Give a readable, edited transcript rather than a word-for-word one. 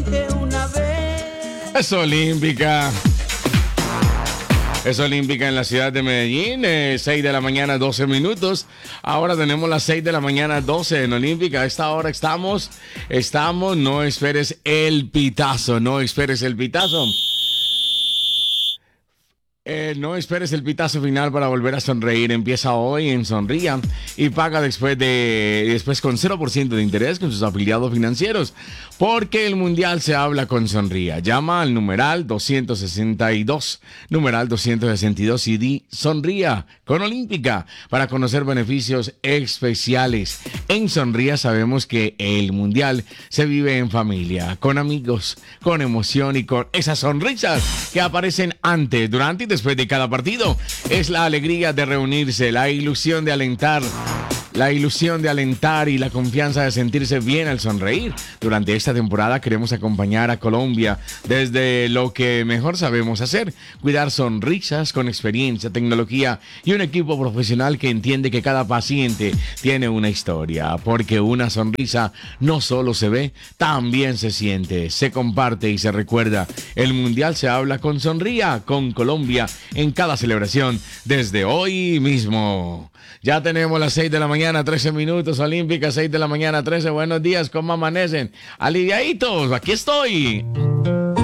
Es olímpica. Es olímpica en la ciudad de Medellín, 6 de la mañana, 12 minutos. Ahora tenemos las 6 de la mañana, 12 en olímpica. A esta hora estamos, no esperes el pitazo, no esperes el pitazo. No esperes el pitazo final para volver a sonreír. Empieza hoy en Sonría y paga después con 0% de interés con sus afiliados financieros. Porque el mundial se habla con Sonría. Llama al numeral 262, numeral 262 y di Sonría con Olímpica para conocer beneficios especiales. En Sonría sabemos que el mundial se vive en familia, con amigos, con emoción y con esas sonrisas que aparecen antes, durante y después de cada partido. Es la alegría de reunirse, la ilusión de alentar. La ilusión de alentar y la confianza de sentirse bien al sonreír. Durante esta temporada queremos acompañar a Colombia desde lo que mejor sabemos hacer: cuidar sonrisas con experiencia, tecnología y un equipo profesional que entiende que cada paciente tiene una historia. Porque una sonrisa no solo se ve, también se siente, se comparte y se recuerda. El mundial se habla con Sonría, con Colombia en cada celebración desde hoy mismo. Ya tenemos las 6 de la mañana, 13 minutos, olímpica, 6 de la mañana, 13. Buenos días, ¿cómo amanecen? Aliviaditos, aquí estoy.